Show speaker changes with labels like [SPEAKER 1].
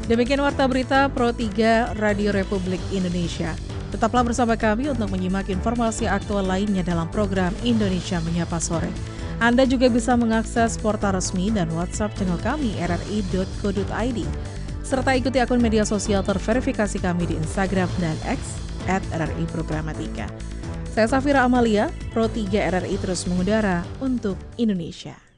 [SPEAKER 1] Demikian Warta Berita Pro 3 Radio Republik Indonesia. Tetaplah bersama kami untuk menyimak informasi aktual lainnya dalam program Indonesia Menyapa Sore. Anda juga bisa mengakses portal resmi dan WhatsApp channel kami rri.co.id. Serta ikuti akun media sosial terverifikasi kami di Instagram dan X @RRI Programatika. Saya Safira Amalia, Pro 3 RRI terus mengudara untuk Indonesia.